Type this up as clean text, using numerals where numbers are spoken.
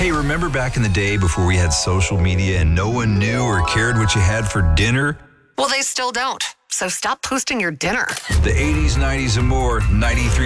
Hey, remember back in the day before we had social media and no one knew or cared what you had for dinner? Well, they still don't. So stop posting your dinner. The 80s, 90s, and more, 93.